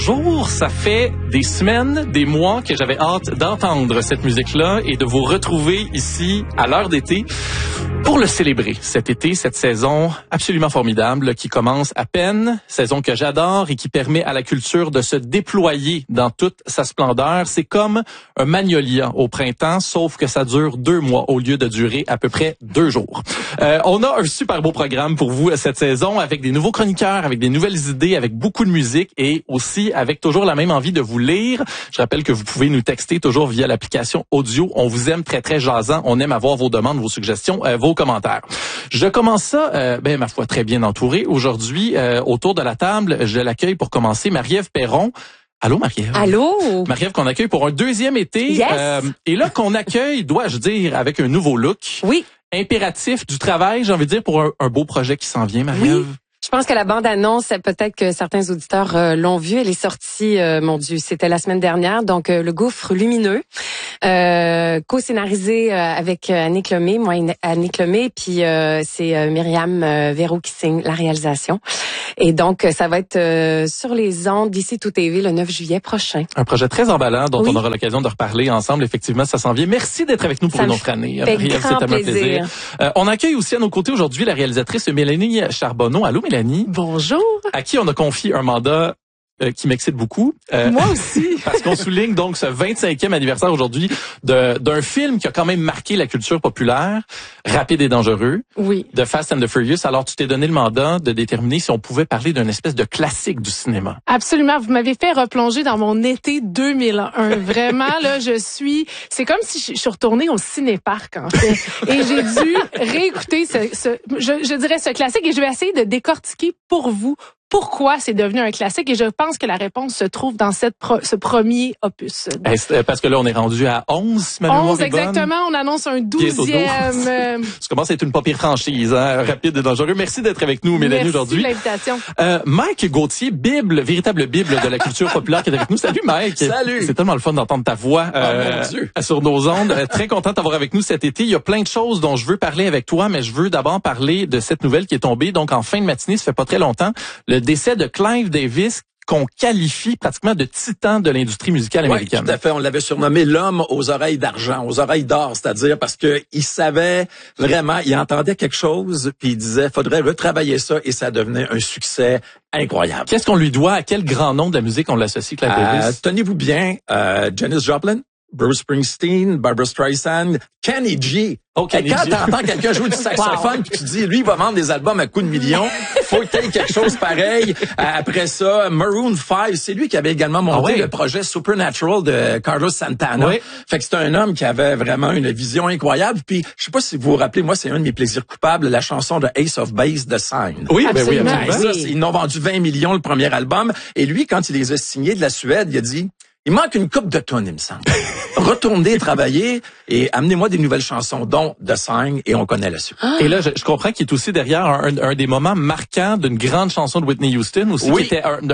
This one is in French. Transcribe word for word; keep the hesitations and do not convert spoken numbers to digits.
Bonjour, ça fait des semaines, des mois que j'avais hâte d'entendre cette musique-là et de vous retrouver ici à l'heure d'été pour le célébrer cet été, cette saison absolument formidable qui commence à peine, saison que j'adore et qui permet à la culture de se déployer dans toute sa splendeur. C'est comme un magnolia au printemps, sauf que ça dure deux mois au lieu de durer à peu près deux jours. Euh, on a un super beau programme pour vous cette saison avec des nouveaux chroniqueurs, avec des nouvelles idées, avec beaucoup de musique et aussi avec toujours la même envie de vous lire. Je rappelle que vous pouvez nous texter toujours via l'application audio. On vous aime très, très jasant. On aime avoir vos demandes, vos suggestions, euh, vos commentaires. Je commence ça, euh, ben ma foi, très bien entouré. Aujourd'hui, euh, autour de la table, je l'accueille pour commencer Marie-Ève Perron. Allô, Marie-Ève. Allô. Marie-Ève qu'on accueille pour un deuxième été. Yes. Euh, et là, qu'on accueille, dois-je dire, avec un nouveau look. Oui. Impératif du travail, j'ai envie de dire, pour un, un beau projet qui s'en vient, Marie-Ève. Oui. Je pense que la bande-annonce, peut-être que certains auditeurs euh, l'ont vue. Elle est sortie, euh, mon Dieu, c'était la semaine dernière. Donc, euh, Le Gouffre lumineux, euh, co-scénarisé euh, avec Annick Lemay, moi Annick Lemay, puis euh, c'est euh, Myriam euh, Véro qui signe la réalisation. Et donc, ça va être euh, sur les ondes d'ici tout T V le neuf juillet prochain. Un projet très emballant dont oui. on aura l'occasion de reparler ensemble. Effectivement, ça s'en vient. Merci d'être avec nous pour ça une autre année. Marie-Ève, c'est un plaisir. Euh, on accueille aussi à nos côtés aujourd'hui la réalisatrice Mélanie Charbonneau. Allô, Mélanie. Bonjour. À qui on a confié un mandat euh, qui m'excite beaucoup. Euh, Moi aussi. Parce qu'on souligne donc ce vingt-cinquième anniversaire aujourd'hui de, d'un film qui a quand même marqué la culture populaire, Rapide et dangereux, oui. de Fast and the Furious. Alors, tu t'es donné le mandat de déterminer si on pouvait parler d'une espèce de classique du cinéma. Absolument. Vous m'avez fait replonger dans mon été deux mille un. Vraiment, là, je suis... C'est comme si je suis retournée au ciné-parc, en fait. Et j'ai dû réécouter ce, ce je, je dirais ce classique et je vais essayer de décortiquer pour vous pourquoi c'est devenu un classique et je pense que la réponse se trouve dans cette pro, ce premier opus. Parce que là, on est rendu à onze, si ma mémoire est bonne. Exactement, on annonce un douzième. Ça commence à être une pas pire franchise, hein? Rapide et dangereux. Merci d'être avec nous, Mélanie, aujourd'hui. Merci de l'invitation. Euh, Mike Gauthier, Bible, véritable Bible de la culture populaire qui est avec nous. Salut, Mike. Salut. C'est tellement le fun d'entendre ta voix euh, oh, sur nos ondes. Très content de t'avoir avec nous cet été. Il y a plein de choses dont je veux parler avec toi, mais je veux d'abord parler de cette nouvelle qui est tombée. Donc, en fin de matinée, ça fait pas très longtemps, le décès de Clive Davis, qu'on qualifie pratiquement de titan de l'industrie musicale américaine. Oui, tout à fait. On l'avait surnommé l'homme aux oreilles d'argent, aux oreilles d'or, c'est-à-dire parce que il savait vraiment, il entendait quelque chose, puis il disait, faudrait retravailler ça, et ça devenait un succès incroyable. Qu'est-ce qu'on lui doit? À quel grand nom de la musique on l'associe, Clive euh, Davis? Tenez-vous bien, euh, Janis Joplin, Bruce Springsteen, Barbra Streisand, Kenny G. Oh, Kenny Quand G. t'entends quelqu'un jouer du saxophone, wow. Puis tu dis, lui, il va vendre des albums à coups de millions, faut que t'aies quelque chose pareil. Après ça, Maroon five, c'est lui qui avait également monté ah oui. le projet Supernatural de Carlos Santana. Oui. Fait que c'est un homme qui avait vraiment une vision incroyable. Puis, je sais pas si vous vous rappelez, moi, c'est un de mes plaisirs coupables, la chanson de Ace of Base de Sign. Oui, ben oui, absolument. absolument. Ça, ils ont vendu vingt millions le premier album. Et lui, quand il les a signés de la Suède, il a dit... Il manque une coupe de tonnes, il me semble. Retournez travailler et amenez-moi des nouvelles chansons, dont The Sign, et on connaît la suite. Ah. Et là, je, je comprends qu'il est aussi derrière un, un des moments marquants d'une grande chanson de Whitney Houston, aussi, oui. qui était un,